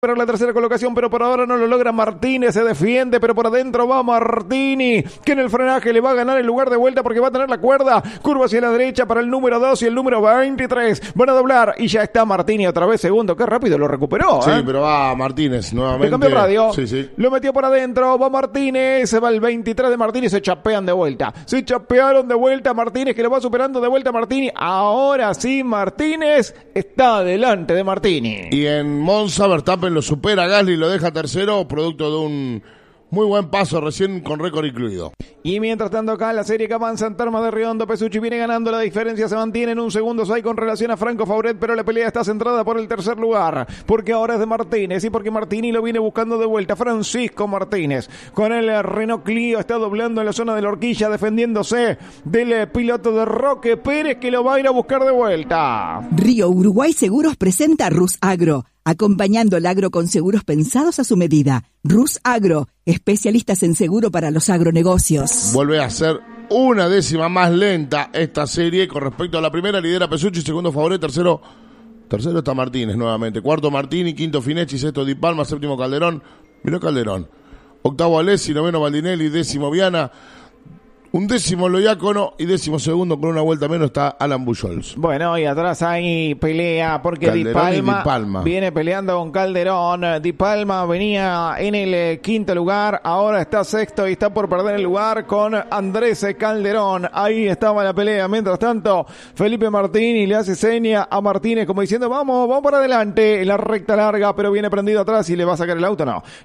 Pero la tercera colocación, pero por ahora no lo logra Martínez, se defiende, pero por adentro va Martini, que en el frenaje le va a ganar el lugar de vuelta porque va a tener la cuerda, curva hacia la derecha para el número 2 y el número 23, van a doblar y ya está Martini otra vez segundo, qué rápido lo recuperó. Sí, pero va Martínez nuevamente. Le cambió el radio, sí. Lo metió por adentro, va Martínez, se va el 23 de Martínez, se chapean de vuelta, se chapearon de vuelta Martínez, que lo va superando de vuelta Martini, ahora sí Martínez está adelante de Martini. Y en Monza Verstappen lo supera a Gasly, lo deja tercero, producto de un muy buen paso recién con récord incluido. Y mientras tanto acá la serie que avanza en Termas de Riondo, Petrucci viene ganando, la diferencia se mantiene en un segundo hay con relación a Franco Fauret, pero la pelea está centrada por el tercer lugar, porque ahora es de Martínez y porque Martini lo viene buscando de vuelta. Francisco Martínez con el Renault Clio está doblando en la zona de la horquilla, defendiéndose del piloto de Roque Pérez, que lo va a ir a buscar de vuelta. Río Uruguay Seguros presenta Rus Agro, acompañando el agro con seguros pensados a su medida. Rus Agro, especialistas en seguro para los agronegocios. Vuelve a ser una décima más lenta esta serie con respecto a la primera. Lidera Petrucci, segundo Fauret, tercero está Martínez nuevamente. Cuarto Martini, quinto Finetti, sexto Di Palma, séptimo Calderón. Miró Calderón. Octavo Alessi, noveno Baldinelli, décimo Viana. Undécimo Loiácono y décimo segundo con una vuelta menos está Alan Bujols. Bueno, y atrás hay pelea porque Di Palma viene peleando con Calderón. Di Palma venía en el quinto lugar, ahora está sexto y está por perder el lugar con Andrés Calderón. Ahí estaba la pelea. Mientras tanto, Felipe Martini le hace seña a Martínez como diciendo vamos para adelante en la recta larga, pero viene prendido atrás y le va a sacar el auto.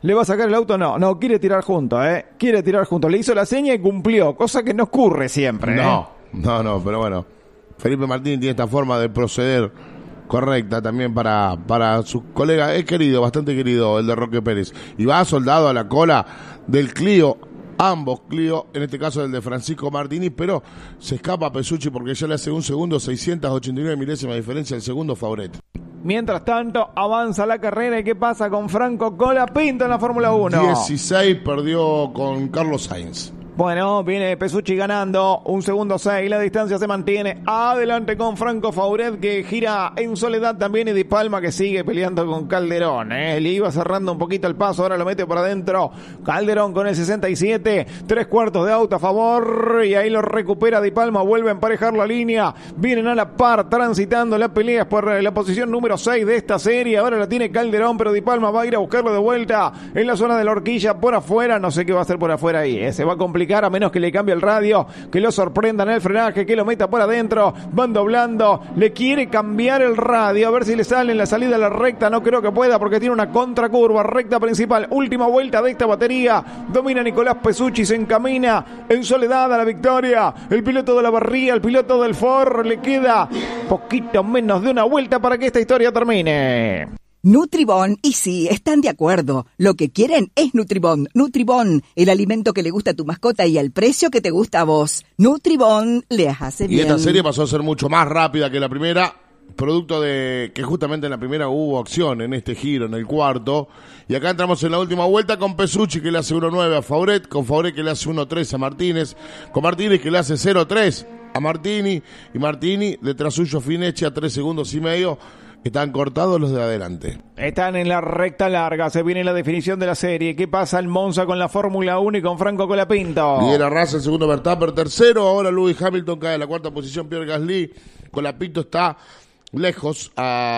No, quiere tirar junto, quiere tirar junto. Le hizo la seña y cumplió, cosa que no ocurre siempre. No, pero bueno, Felipe Martínez tiene esta forma de proceder correcta también para sus colegas. Es querido, bastante querido el de Roque Pérez. Y va soldado a la cola del Clio, ambos Clio, en este caso el de Francisco Martini, pero se escapa a Petrucci porque ya le hace un segundo, 689 milésimas de diferencia el segundo Fauret. Mientras tanto, avanza la carrera. ¿Y qué pasa con Franco Colapinto en la Fórmula 1? 16 perdió con Carlos Sainz. Bueno, viene Petrucci ganando, un segundo 6, la distancia se mantiene, adelante con Franco Fauret que gira en soledad también y Di Palma que sigue peleando con Calderón, le iba cerrando un poquito el paso, ahora lo mete por adentro, Calderón con el 67, 3/4 de auto a favor y ahí lo recupera Di Palma, vuelve a emparejar la línea, vienen a la par transitando las peleas por la posición número 6 de esta serie, ahora la tiene Calderón, pero Di Palma va a ir a buscarlo de vuelta en la zona de la horquilla por afuera, no sé qué va a hacer por afuera ahí, se va a complicar a menos que le cambie el radio, que lo sorprenda en el frenaje, que lo meta por adentro, van doblando, le quiere cambiar el radio, a ver si le sale en la salida a la recta, no creo que pueda porque tiene una contracurva, recta principal, última vuelta de esta batería, domina Nicolás Petrucci, se encamina en soledad a la victoria, el piloto de la Barría, el piloto del Ford, le queda poquito menos de una vuelta para que esta historia termine. Nutribón, y sí, están de acuerdo. Lo que quieren es Nutribón. Nutribón, el alimento que le gusta a tu mascota y al precio que te gusta a vos. Nutribón les hace bien. Y esta serie pasó a ser mucho más rápida que la primera, producto de que justamente en la primera hubo acción en este giro, en el cuarto. Y acá entramos en la última vuelta con Petrucci que le hace 1.9 a Fauret, con Fauret que le hace 1.3 a Martínez, con Martínez que le hace 0.3 a Martini, y Martini detrás suyo Finetti a 3 segundos y medio. Están cortados los de adelante. Están en la recta larga, se viene la definición de la serie. ¿Qué pasa en Monza con la Fórmula 1 y con Franco Colapinto? Lidera Russell, segundo Verstappen, tercero. Ahora Lewis Hamilton cae en la cuarta posición. Pierre Gasly. Colapinto está lejos,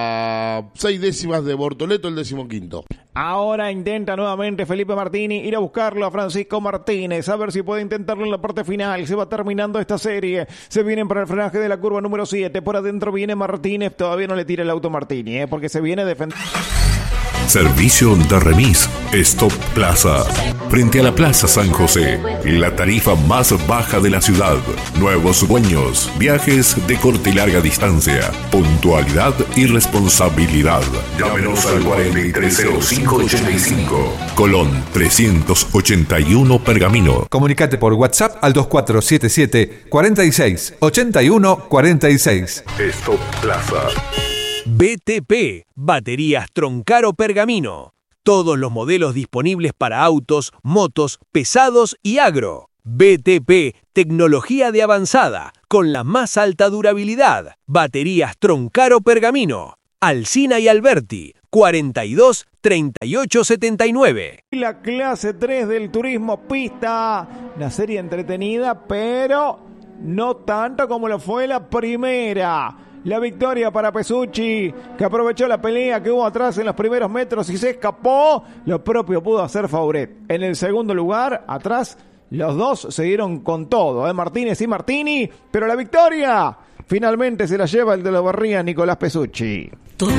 a 6 décimas de Bortoleto, el 15º. Ahora intenta nuevamente Felipe Martini ir a buscarlo a Francisco Martínez, a ver si puede intentarlo en la parte final. Se va terminando esta serie, se vienen para el frenaje de la curva número 7, por adentro viene Martínez, todavía no le tira el auto Martini, porque se viene defendiendo. Servicio de remis Stop Plaza. Frente a la Plaza San José, la tarifa más baja de la ciudad. Nuevos dueños, viajes de corta y larga distancia, puntualidad y responsabilidad. Llámenos al 430585. Colón 381 Pergamino. Comunicate por WhatsApp al 2477 46 81 46. Stop Plaza. BTP, Baterías Troncaro Pergamino. Todos los modelos disponibles para autos, motos, pesados y agro. BTP, tecnología de avanzada, con la más alta durabilidad. Baterías Troncaro Pergamino. Alsina y Alberti, 423879. La clase 3 del turismo pista, una serie entretenida, pero no tanto como lo fue la primera. La victoria para Pesucci, que aprovechó la pelea que hubo atrás en los primeros metros y se escapó. Lo propio pudo hacer Fauret. En el segundo lugar, atrás, los dos siguieron con todo, Martínez y Martini, pero la victoria finalmente se la lleva el de la Barría, Nicolás Pesucci.